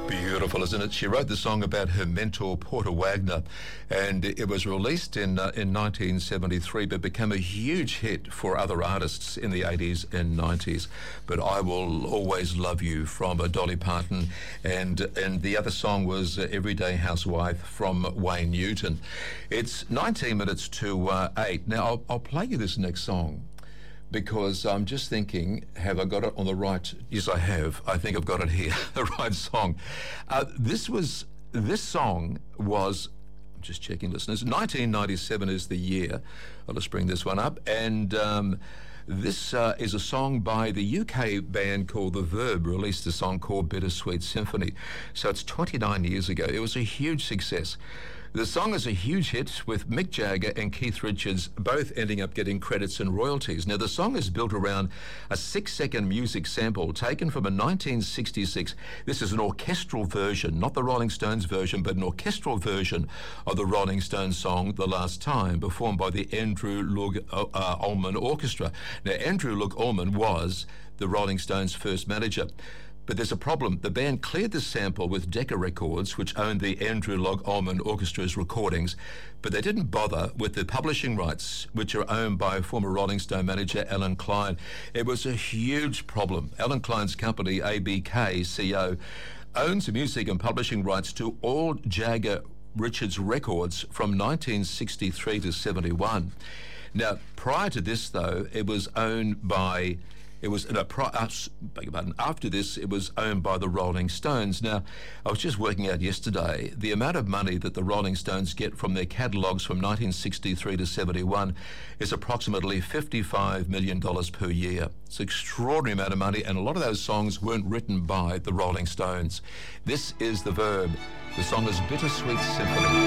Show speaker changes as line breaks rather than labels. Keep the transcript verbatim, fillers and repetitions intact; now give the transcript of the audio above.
Beautiful, isn't it? She wrote the song about her mentor, Porter Wagoner, and it was released in uh, in nineteen seventy-three, but became a huge hit for other artists in the eighties and nineties. But I Will Always Love You from uh, Dolly Parton, and and the other song was uh, Everyday Housewife from Wayne Newton. It's nineteen minutes to uh, eight. Now, I'll, I'll play you this next song, because I'm just thinking, have I got it on the right? Yes, I have. I think I've got it here, the right song. Uh, this was, this song was, I'm just checking, listeners, nineteen ninety-seven is the year. I'll just bring this one up. And um, this uh, is a song by the U K band called The Verb, released a song called Bittersweet Symphony. So it's twenty-nine years ago. It was a huge success. The song is a huge hit, with Mick Jagger and Keith Richards both ending up getting credits and royalties. Now, the song is built around a six-second music sample taken from a nineteen sixty-six. This is an orchestral version, not the Rolling Stones version, but an orchestral version of the Rolling Stones song The Last Time, performed by the Andrew Loog uh, Oldham Orchestra. Now, Andrew Loog Oldham was the Rolling Stones' first manager. But there's a problem. The band cleared the sample with Decca Records, which owned the Andrew Loog Oldham Orchestra's recordings, but they didn't bother with the publishing rights, which are owned by former Rolling Stone manager Alan Klein. It was a huge problem. Alan Klein's company, A B K C O, owns the music and publishing rights to all Jagger Richards records from nineteen sixty-three to seventy-one. Now, prior to this, though, it was owned by It was no, pri- uh, beg your pardon, after this, it was owned by the Rolling Stones. Now, I was just working out yesterday, the amount of money that the Rolling Stones get from their catalogues from nineteen sixty-three to seventy-one is approximately fifty-five million dollars per year. It's an extraordinary amount of money, and a lot of those songs weren't written by the Rolling Stones. This is The Verb. The song is Bittersweet Symphony.